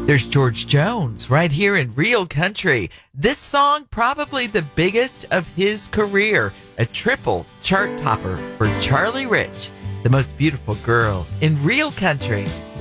There's George Jones right here in Real Country. This song, probably the biggest of his career, a triple chart topper for Charlie Rich, the most beautiful girl in Real Country.